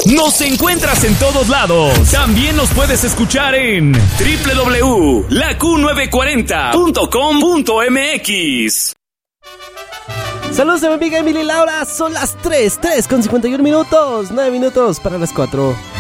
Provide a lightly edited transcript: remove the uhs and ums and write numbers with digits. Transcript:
Nos encuentras en todos lados. También nos puedes escuchar en www.laq940.com.mx. Saludos a mi amiga Emily Laura. Son las 3:51 minutos. 9 minutos para las 4.